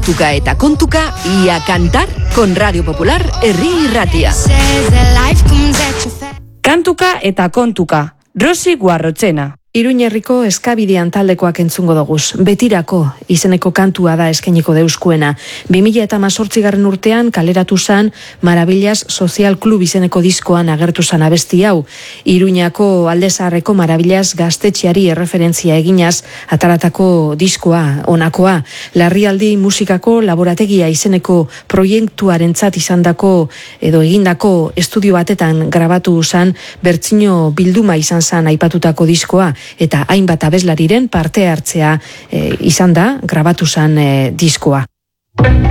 Kantuka eta kontuka, ia kantar, con Radio Popular, Herri Irratia. Kantuka eta kontuka, Rosi Guarrotzena. Iruñerriko eskabidean taldekoak entzungo doguz. Betirako izeneko kantua da eskainiko deuskuena. 2018 urtean kaleratu zan Marabillas Social Club izeneko diskoan agertu zan abesti hau. Iruñako Aldezaharreko Marabillas gaztetxeari erreferentzia eginaz ataratako diskoa onakoa. Larrialdi musikako laborategia izeneko proiektuarentzat izandako edo egindako estudio batetan grabatu zan bertsino bilduma izan zan aipatutako diskoa. Eta hainbat abeslariren parte hartzea izan da grabatu zan diskoa.